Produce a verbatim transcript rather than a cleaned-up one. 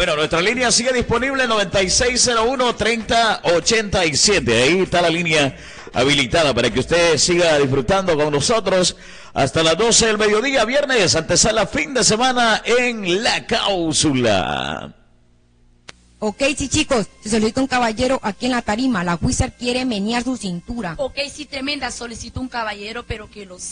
Bueno, nuestra línea sigue disponible, noventa y seis cero uno, treinta ochenta y siete. Ahí está la línea habilitada para que usted siga disfrutando con nosotros hasta las doce del mediodía, viernes, antesala fin de semana en La Cápsula. Ok, sí, chicos, se solicita un caballero aquí en la tarima. La Wizard quiere menear su cintura. Ok, sí, tremenda, solicito un caballero, pero que lo